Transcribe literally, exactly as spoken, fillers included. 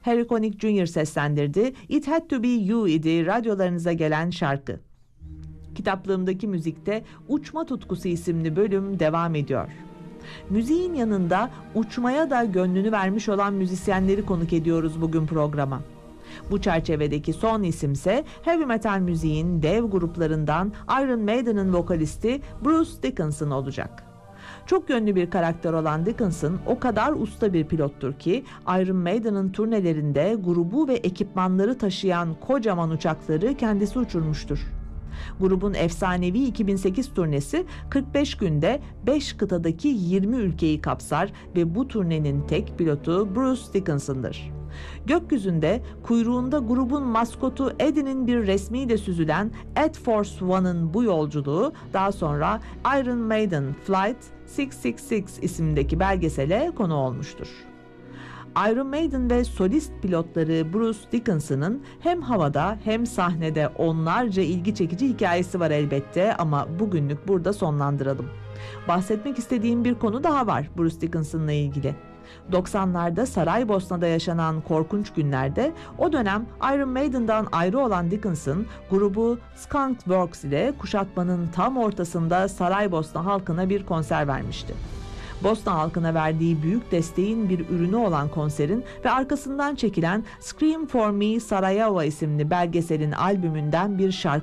Harry Connick Junior seslendirdi. It Had To Be You idi radyolarınıza gelen şarkı. Kitaplığımdaki müzikte Uçma Tutkusu isimli bölüm devam ediyor. Müziğin yanında uçmaya da gönlünü vermiş olan müzisyenleri konuk ediyoruz bugün programa. Bu çerçevedeki son isimse heavy metal müziğin dev gruplarından Iron Maiden'ın vokalisti Bruce Dickinson olacak. Çok yönlü bir karakter olan Dickinson o kadar usta bir pilottur ki Iron Maiden'ın turnelerinde grubu ve ekipmanları taşıyan kocaman uçakları kendisi uçurmuştur. Grubun efsanevi iki bin sekiz turnesi kırk beş günde beş kıtadaki yirmi ülkeyi kapsar ve bu turnenin tek pilotu Bruce Dickinson'dır. Gökyüzünde kuyruğunda grubun maskotu Eddie'nin bir resmiyle süzülen Air Force One'ın bu yolculuğu daha sonra Iron Maiden Flight altı yüz altı altı isimdeki belgesele konu olmuştur. Iron Maiden ve solist pilotları Bruce Dickinson'ın hem havada hem sahnede onlarca ilgi çekici hikayesi var elbette ama bugünlük burada sonlandıralım. Bahsetmek istediğim bir konu daha var Bruce Dickinson'la ilgili. doksanlarda Saraybosna'da yaşanan korkunç günlerde o dönem Iron Maiden'dan ayrı olan Dickinson grubu Skunk Works ile kuşatmanın tam ortasında Saraybosna halkına bir konser vermişti. Bosna halkına verdiği büyük desteğin bir ürünü olan konserin ve arkasından çekilen Scream for Me Sarajevo isimli belgeselin albümünden bir şarkı